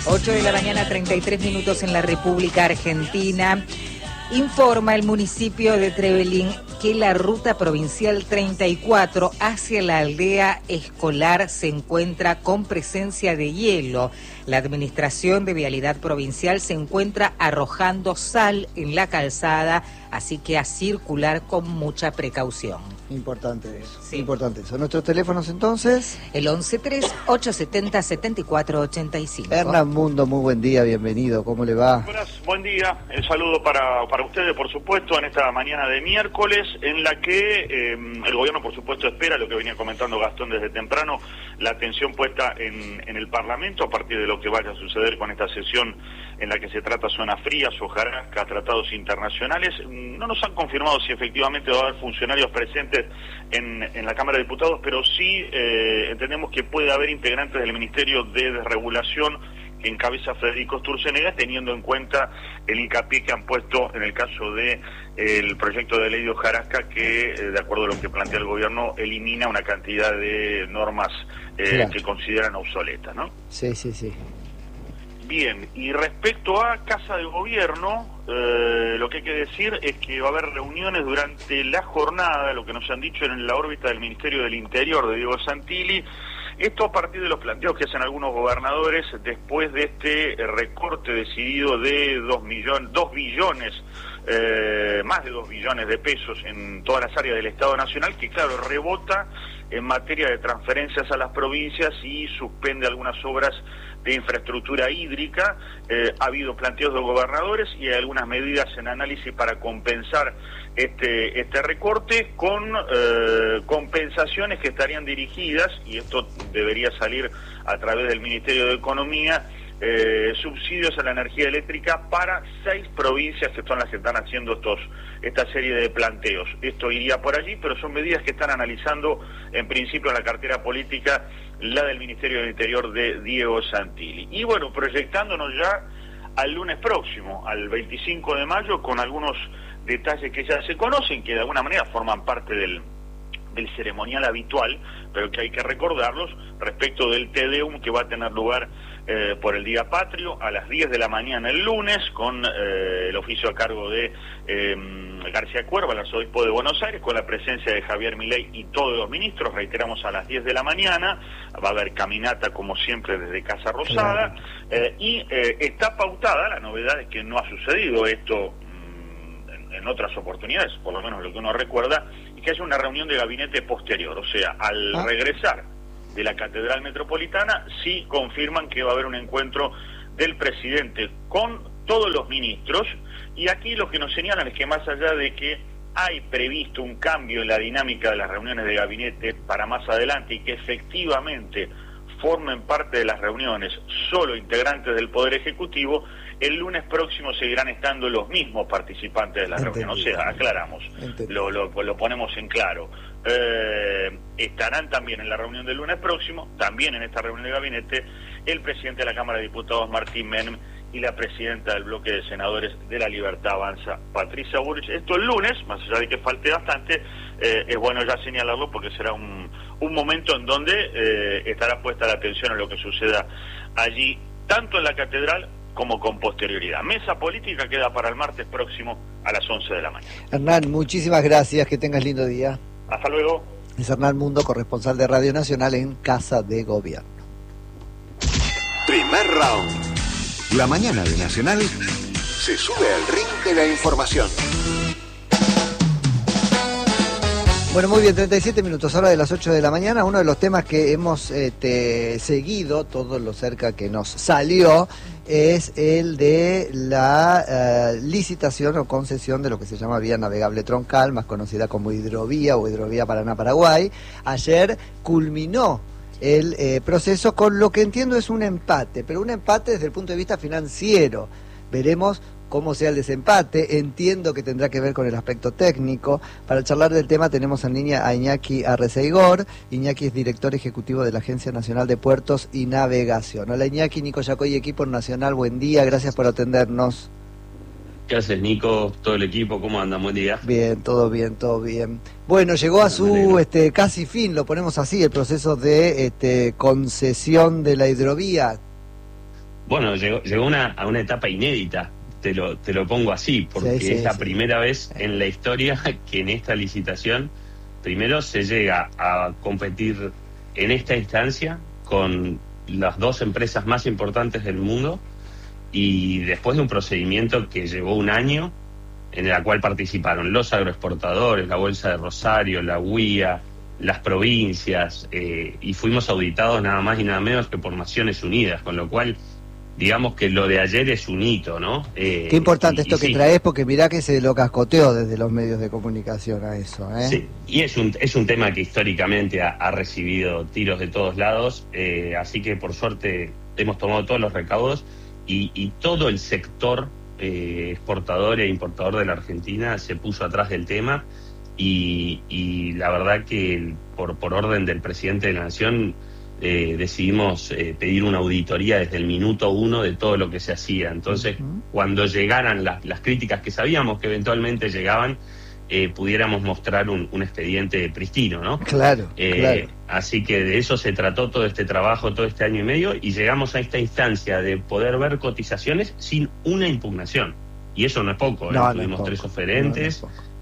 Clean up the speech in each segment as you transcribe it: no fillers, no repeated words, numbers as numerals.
8 de la mañana, 33 minutos en la República Argentina. Informa el municipio de Trevelin que la ruta provincial 34 hacia la aldea escolar se encuentra con presencia de hielo. La Administración de Vialidad Provincial se encuentra arrojando sal en la calzada, así que a circular con mucha precaución. Importante eso, sí. Importante eso. ¿Nuestros teléfonos entonces? El 1138707485. Hernán Mundo, muy buen día, bienvenido, ¿cómo le va? Buenas, buen día, el saludo para ustedes, por supuesto, en esta mañana de miércoles, en la que el gobierno, por supuesto, espera, lo que venía comentando Gastón desde temprano, la atención puesta en el Parlamento, a partir de lo que vaya a suceder con esta sesión en la que se trata zonas frías, hojarasca, tratados internacionales. No nos han confirmado si efectivamente va a haber funcionarios presentes en la Cámara de Diputados, pero sí entendemos que puede haber integrantes del Ministerio de Desregulación que encabeza Federico Sturzenegger, teniendo en cuenta el hincapié que han puesto en el caso de el proyecto de ley de hojarasca que, de acuerdo a lo que plantea el gobierno, elimina una cantidad de normas claro, que consideran obsoletas, ¿no? Sí, sí, sí. Bien, y respecto a Casa de Gobierno, lo que hay que decir es que va a haber reuniones durante la jornada, lo que nos han dicho en la órbita del Ministerio del Interior de Diego Santilli. Esto a partir de los planteos que hacen algunos gobernadores después de este recorte decidido de 2 billones, más de 2 billones de pesos en todas las áreas del Estado Nacional, que claro, rebota en materia de transferencias a las provincias y suspende algunas obras de infraestructura hídrica. Ha habido planteos de gobernadores y hay algunas medidas en análisis para compensar este recorte con compensaciones que estarían dirigidas, y esto debería salir a través del Ministerio de Economía, subsidios a la energía eléctrica para 6 provincias que son las que están haciendo esta serie de planteos. Esto iría por allí, pero son medidas que están analizando en principio en la cartera política, la del Ministerio del Interior de Diego Santilli. Y bueno, proyectándonos ya al lunes próximo, al 25 de mayo, con algunos detalles que ya se conocen, que de alguna manera forman parte del ceremonial habitual, pero que hay que recordarlos, respecto del Te Deum que va a tener lugar por el Día Patrio a las 10 de la mañana el lunes, con el oficio a cargo de García Cuerva, el arzobispo de Buenos Aires, con la presencia de Javier Milei y todos los ministros. Reiteramos, a las 10 de la mañana va a haber caminata como siempre desde Casa Rosada, y está pautada, la novedad es que no ha sucedido esto en otras oportunidades, por lo menos lo que uno recuerda, y que haya una reunión de gabinete posterior, o sea, al regresar de la Catedral Metropolitana, sí confirman que va a haber un encuentro del presidente con todos los ministros, y aquí lo que nos señalan es que más allá de que hay previsto un cambio en la dinámica de las reuniones de gabinete para más adelante y que efectivamente formen parte de las reuniones solo integrantes del Poder Ejecutivo, el lunes próximo seguirán estando los mismos participantes de la reunión. O sea, aclaramos, lo ponemos en claro. Estarán también en la reunión del lunes próximo, también en esta reunión de gabinete, el presidente de la Cámara de Diputados, Martín Menem, y la presidenta del bloque de senadores de La Libertad Avanza, Patricia Bullrich. Esto el lunes, más allá de que falte bastante, es bueno ya señalarlo porque será un momento en donde estará puesta la atención a lo que suceda allí, tanto en la catedral como con posterioridad. Mesa política queda para el martes próximo a las 11 de la mañana. Hernán, muchísimas gracias, que tengas lindo día. Hasta luego. Es Hernán Mundo, corresponsal de Radio Nacional en Casa de Gobierno. Primer round. La mañana de Nacional se sube al ring de la información. Bueno, muy bien, 37 minutos, hora de las 8 de la mañana. Uno de los temas que hemos seguido, todo lo cerca que nos salió, es el de la licitación o concesión de lo que se llama Vía Navegable Troncal, más conocida como Hidrovía o Hidrovía Paraná-Paraguay. Ayer culminó el proceso con lo que entiendo es un empate, pero un empate desde el punto de vista financiero. Veremos cómo sea el desempate. Entiendo que tendrá que ver con el aspecto técnico. Para charlar del tema tenemos en línea a Iñaki Arreceigor. Iñaki es director ejecutivo de la Agencia Nacional de Puertos y Navegación. Hola Iñaki, Nico Yacoy, equipo Nacional, buen día, gracias por atendernos. ¿Qué haces, Nico? Todo el equipo, ¿cómo andan? Buen día. Bien, todo bien, todo bien. Bueno, llegó a su casi fin, lo ponemos así, el proceso de concesión de la hidrovía. Bueno, llegó a una etapa inédita, te lo pongo así, porque Sí, es la sí. primera vez en la historia que en esta licitación primero se llega a competir en esta instancia con las dos empresas más importantes del mundo, y después de un procedimiento que llevó un año, en el cual participaron los agroexportadores, la Bolsa de Rosario, la UIA, las provincias, y fuimos auditados nada más y nada menos que por Naciones Unidas, con lo cual digamos que lo de ayer es un hito, ¿no? Qué importante esto que sí, traes, porque mirá que se lo cascoteó desde los medios de comunicación a eso, ¿eh? Sí, y es un tema que históricamente ha recibido tiros de todos lados, así que por suerte hemos tomado todos los recaudos, y todo el sector exportador e importador de la Argentina se puso atrás del tema, y la verdad que por orden del presidente de la Nación decidimos pedir una auditoría desde el minuto 1 de todo lo que se hacía. Entonces, cuando llegaran las críticas que sabíamos que eventualmente llegaban, pudiéramos mostrar un expediente pristino, ¿no? Claro, claro. Así que de eso se trató todo este trabajo, todo este año y medio, y llegamos a esta instancia de poder ver cotizaciones sin una impugnación. Y eso no es poco, No, tuvimos no es 3 poco. oferentes, No es poco.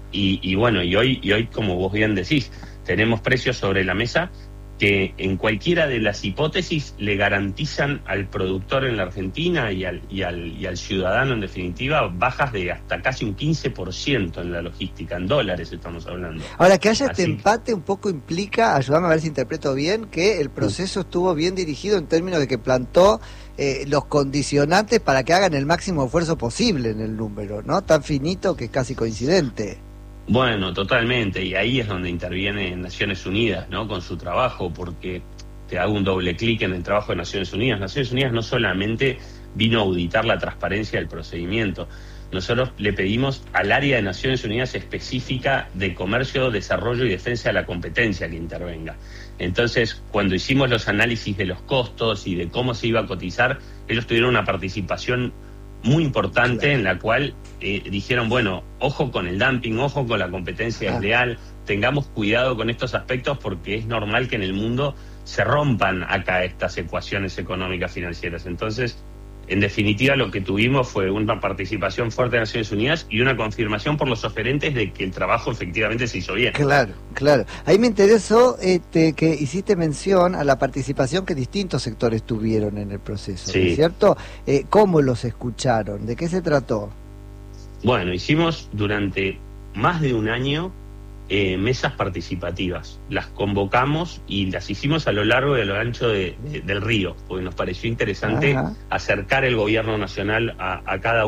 y bueno, y hoy, como vos bien decís, tenemos precios sobre la mesa que en cualquiera de las hipótesis le garantizan al productor en la Argentina y al ciudadano en definitiva bajas de hasta casi un 15% en la logística, en dólares estamos hablando. Ahora, que haya este Así empate un poco implica, ayúdame a ver si interpreto bien, que el proceso estuvo bien dirigido en términos de que plantó los condicionantes para que hagan el máximo esfuerzo posible en el número, ¿no? Tan finito que es casi coincidente. Bueno, totalmente, y ahí es donde interviene Naciones Unidas, ¿no? Con su trabajo, porque te hago un doble clic en el trabajo de Naciones Unidas. Naciones Unidas no solamente vino a auditar la transparencia del procedimiento, nosotros le pedimos al área de Naciones Unidas específica de Comercio, Desarrollo y Defensa de la Competencia que intervenga. Entonces, cuando hicimos los análisis de los costos y de cómo se iba a cotizar, ellos tuvieron una participación muy importante, en la cual dijeron, bueno, ojo con el dumping, ojo con la competencia desleal, tengamos cuidado con estos aspectos porque es normal que en el mundo se rompan acá estas ecuaciones económicas financieras. Entonces, en definitiva, lo que tuvimos fue una participación fuerte de Naciones Unidas y una confirmación por los oferentes de que el trabajo efectivamente se hizo bien. Claro, claro. Ahí me interesó que hiciste mención a la participación que distintos sectores tuvieron en el proceso, ¿no es cierto? ¿Cómo los escucharon? ¿De qué se trató? Bueno, hicimos durante más de un año mesas participativas. Las convocamos y las hicimos a lo largo y a lo ancho del río, porque nos pareció interesante acercar el gobierno nacional a cada